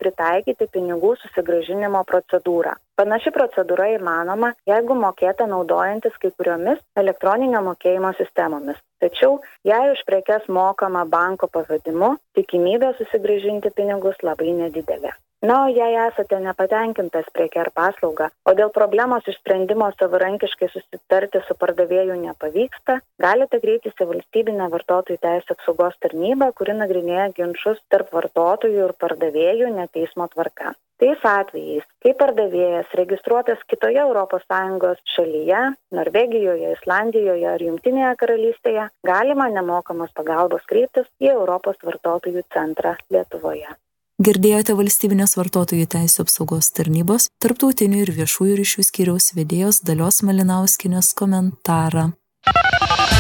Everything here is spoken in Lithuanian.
pritaikyti pinigų susigrąžinimo procedūrą. Panaši procedūra įmanoma, jeigu mokėta naudojantis kai kuriomis elektroninio mokėjimo sistemomis. Tačiau, jei už prekes mokama banko pavedimu, tikimybė susigrąžinti pinigus labai nedidelė. Na, o jei esate nepatenkintas preke ar paslauga, o dėl problemos išsprendimo savarankiškai susitarti su pardavėju nepavyksta, galite kreiptis į Valstybinę vartotojų teisių apsaugos tarnybą, kuri nagrinėja ginčus tarp vartotojų ir pardavėjų ne teismo tvarka. Tais atvejais, kai pardavėjas registruotas kitoje ES šalyje, Norvegijoje, Islandijoje ar Jungtinėje karalystėje, galima nemokamos pagalbos kreiptis į Europos vartotojų centrą Lietuvoje. Girdėjote Valstybinės vartotojų teisių apsaugos tarnybos, tarptautinių ir viešųjų ryšių skyriaus vedėjos Dalios Malinauskienės komentarą.